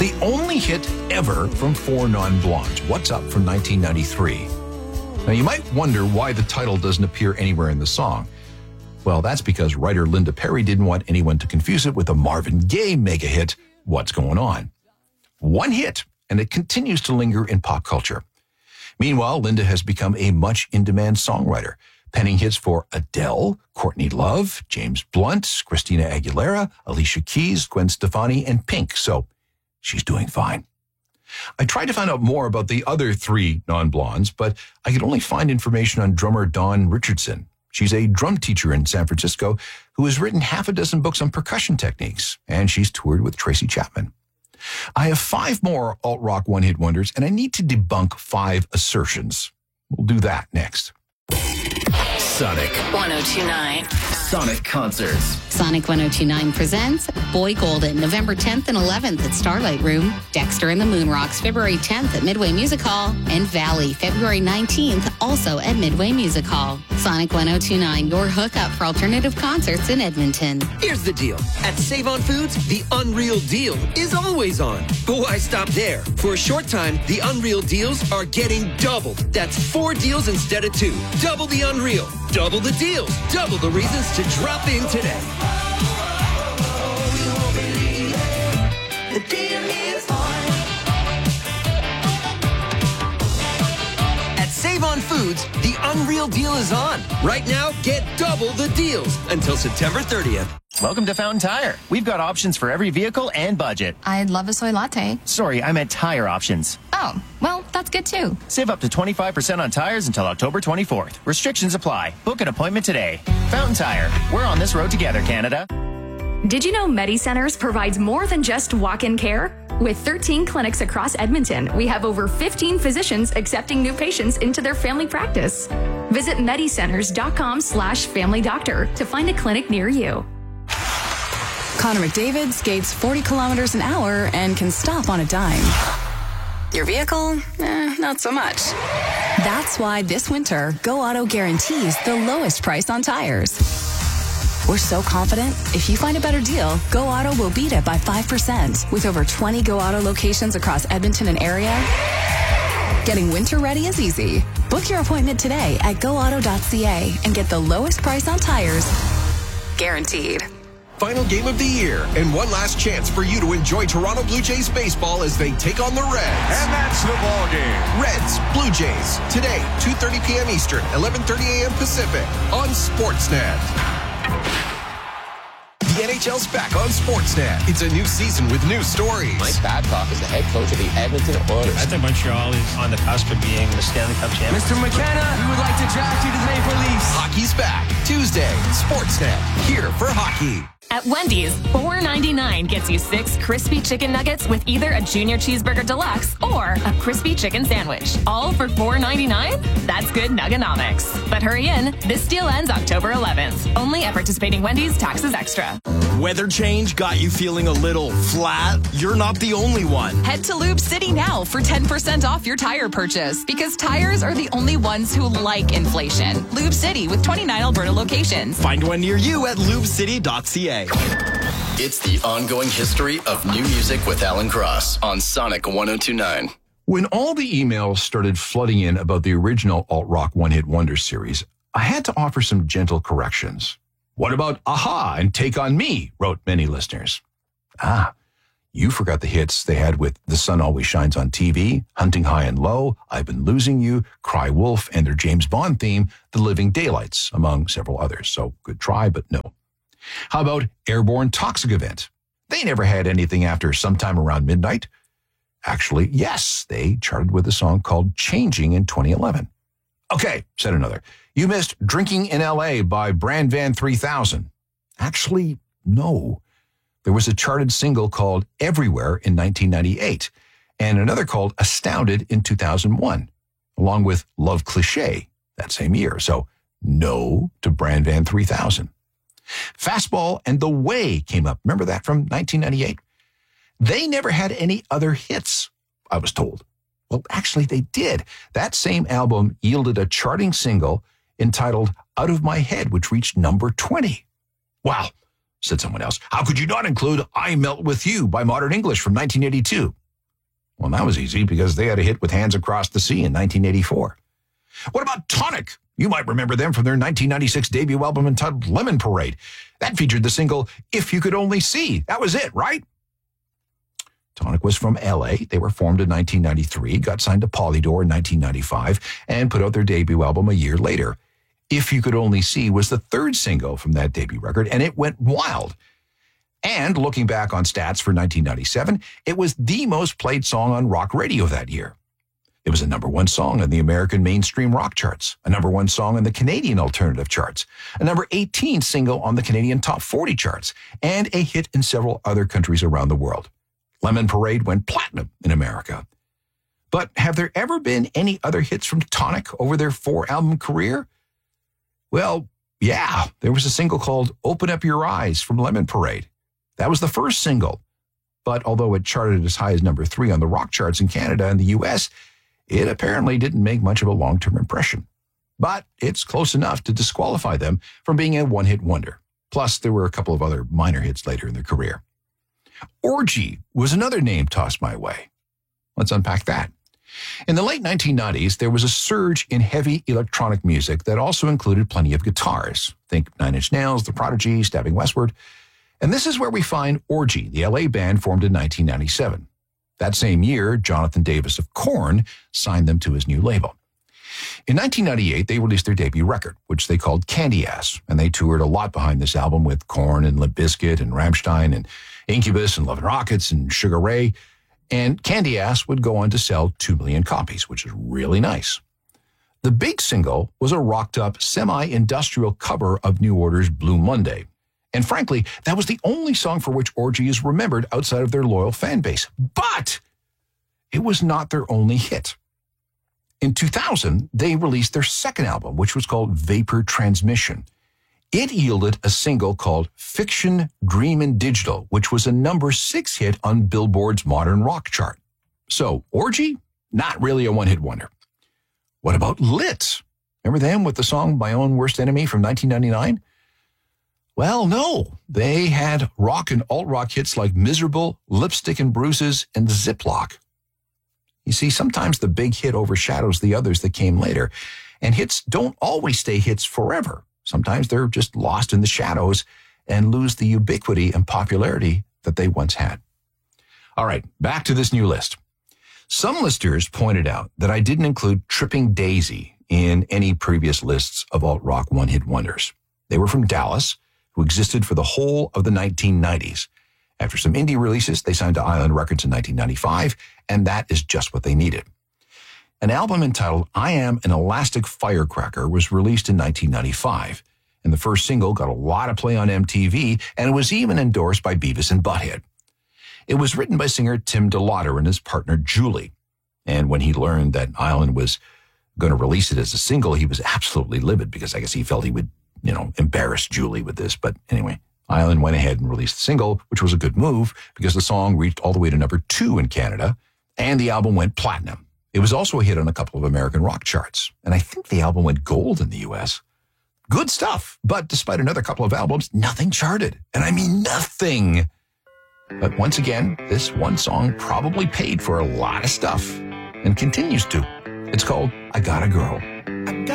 The only hit ever from Four Non-Blondes, What's Up from 1993. Now, you might wonder why the title doesn't appear anywhere in the song. Well, that's because writer Linda Perry didn't want anyone to confuse it with a Marvin Gaye mega hit, What's Going On. One hit, and it continues to linger in pop culture. Meanwhile, Linda has become a much in-demand songwriter, penning hits for Adele, Courtney Love, James Blunt, Christina Aguilera, Alicia Keys, Gwen Stefani, and Pink. So she's doing fine. I tried to find out more about the other three non-blondes, but I could only find information on drummer Dawn Richardson. She's a drum teacher in San Francisco who has written half a dozen books on percussion techniques, and she's toured with Tracy Chapman. I have 5 more alt-rock one-hit wonders, and I need to debunk 5 assertions. We'll do that next. Sonic 1029. Sonic Concerts. Sonic 1029 presents Boy Golden, November 10th and 11th at Starlight Room, Dexter and the Moonrocks, February 10th at Midway Music Hall, and Valley, February 19th, also at Midway Music Hall. Sonic 1029, your hookup for alternative concerts in Edmonton. Here's the deal. At Save On Foods, the Unreal Deal is always on. But why stop there? For a short time, the Unreal Deals are getting doubled. That's 4 deals instead of 2. Double the Unreal. Double the deals. Double the reasons to drop in today. The deal is on. At Save On Foods, the Unreal Deal is on. Right now, get double the deals until September 30th. Welcome to Fountain Tire. We've got options for every vehicle and budget. I'd love a soy latte. Sorry, I meant tire options. Oh, well, that's good too. Save up to 25% on tires until October 24th. Restrictions apply. Book an appointment today. Fountain Tire. We're on this road together, Canada. Did you know MediCenters provides more than just walk-in care? With 13 clinics across Edmonton, we have over 15 physicians accepting new patients into their family practice. Visit medicenters.com/family doctor to find a clinic near you. Connor McDavid skates 40 kilometers an hour and can stop on a dime. Your vehicle? Not so much. That's why this winter, Go Auto guarantees the lowest price on tires. We're so confident, if you find a better deal, Go Auto will beat it by 5%. With over 20 Go Auto locations across Edmonton and area, getting winter ready is easy. Book your appointment today at goauto.ca and get the lowest price on tires, guaranteed. Final game of the year, and one last chance for you to enjoy Toronto Blue Jays baseball as they take on the Reds. And that's the ball game. Reds, Blue Jays, today, 2:30 p.m. Eastern, 11:30 a.m. Pacific, on Sportsnet. The NHL's back on Sportsnet. It's a new season with new stories. Mike Babcock is the head coach of the Edmonton Oilers. I think Montreal is on the cusp of being the Stanley Cup champion. Mr. McKenna, we would like to draft you to the Maple Leafs. Hockey's back. Tuesday, Sportsnet. Here for hockey. At Wendy's, $4.99 gets you 6 crispy chicken nuggets with either a Junior Cheeseburger Deluxe or a crispy chicken sandwich. All for $4.99? That's good nuggenomics. But hurry in. This deal ends October 11th. Only at participating Wendy's, taxes extra. Weather change got you feeling a little flat? You're not the only one. Head to Lube City now for 10% off your tire purchase, because tires are the only ones who like inflation. Lube City with 29 Alberta locations. Find one near you at lubecity.ca. It's the ongoing history of new music with Alan Cross on Sonic 1029. When all the emails started flooding in about the original alt-rock one-hit wonder series, I had to offer some gentle corrections. What about Aha and Take On Me, wrote many listeners. You forgot the hits they had with The Sun Always Shines on TV, Hunting High and Low, I've Been Losing You, Cry Wolf, and their James Bond theme, The Living Daylights, among several others. So good try, but no. How about Airborne Toxic Event? They never had anything after Sometime Around Midnight. Actually, yes, they charted with a song called Changing in 2011. Okay, said another. You missed Drinking in L.A. by Brand Van 3000. Actually, no. There was a charted single called Everywhere in 1998 and another called Astounded in 2001, along with Love Cliché that same year. So no to Brand Van 3000. Fastball and The Way came up. Remember that from 1998? They never had any other hits, I was told. Well, actually, they did. That same album yielded a charting single entitled Out of My Head, which reached number 20. Wow. said someone else. How could you not include I Melt With You by Modern English from 1982? Well, that was easy because they had a hit with Hands Across the Sea in 1984. What about Tonic? You might remember them from their 1996 debut album entitled Lemon Parade. That featured the single If You Could Only See. That was it, right? Tonic was from L.A. They were formed in 1993, got signed to Polydor in 1995, and put out their debut album a year later. If You Could Only See was the third single from that debut record, and it went wild. And looking back on stats for 1997, it was the most played song on rock radio that year. It was a #1 song on the American mainstream rock charts, a #1 song on the Canadian alternative charts, a number 18 single on the Canadian Top 40 charts, and a hit in several other countries around the world. Lemon Parade went platinum in America. But have there ever been any other hits from Tonic over their 4-album career? Well, yeah, there was a single called Open Up Your Eyes from Lemon Parade. That was the first single. But although it charted as high as #3 on the rock charts in Canada and the U.S., it apparently didn't make much of a long-term impression. But it's close enough to disqualify them from being a one-hit wonder. Plus, there were a couple of other minor hits later in their career. Orgy was another name tossed my way. Let's unpack that. In the late 1990s, there was a surge in heavy electronic music that also included plenty of guitars. Think Nine Inch Nails, The Prodigy, Stabbing Westward. And this is where we find Orgy, the LA band formed in 1997. That same year, Jonathan Davis of Korn signed them to his new label. In 1998, they released their debut record, which they called Candy Ass, and they toured a lot behind this album with Korn and Limp Bizkit and Rammstein and Incubus and Love and Rockets and Sugar Ray. And Candy Ass would go on to sell 2 million copies, which is really nice. The big single was a rocked-up, semi-industrial cover of New Order's Blue Monday. And frankly, that was the only song for which Orgy is remembered outside of their loyal fan base. But it was not their only hit. In 2000, they released their second album, which was called Vapor Transmission. It yielded a single called Fiction, Dream, and Digital, which was a #6 hit on Billboard's modern rock chart. So, Orgy? Not really a one-hit wonder. What about Lit? Remember them with the song My Own Worst Enemy from 1999? Well, no. They had rock and alt-rock hits like Miserable, Lipstick and Bruises, and Ziploc. You see, sometimes the big hit overshadows the others that came later, and hits don't always stay hits forever. Sometimes they're just lost in the shadows and lose the ubiquity and popularity that they once had. All right, back to this new list. Some listeners pointed out that I didn't include Tripping Daisy in any previous lists of alt-rock one-hit wonders. They were from Dallas, who existed for the whole of the 1990s. After some indie releases, they signed to Island Records in 1995, and that is just what they needed. An album entitled I Am an Elastic Firecracker was released in 1995, and the first single got a lot of play on MTV, and it was even endorsed by Beavis and Butthead. It was written by singer Tim DeLauder and his partner Julie, and when he learned that Island was going to release it as a single, he was absolutely livid because I guess he felt he would, embarrass Julie with this. But anyway, Island went ahead and released the single, which was a good move because the song reached all the way to #2 in Canada, and the album went platinum. It was also a hit on a couple of American rock charts, and I think the album went gold in the U.S. Good stuff, but despite another couple of albums, nothing charted. And I mean nothing. But once again, this one song probably paid for a lot of stuff and continues to. It's called I Got a Girl.